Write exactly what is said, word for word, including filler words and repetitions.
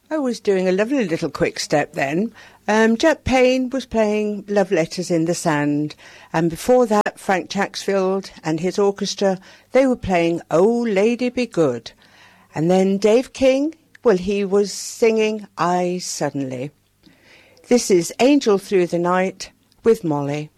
I was doing a lovely little quick step then. Um, Jack Payne was playing Love Letters in the Sand, and before that Frank Chaxfield and his orchestra, they were playing Oh Lady Be Good. And then Dave King, well, he was singing I Suddenly. This is Angel Through the Night with Molly.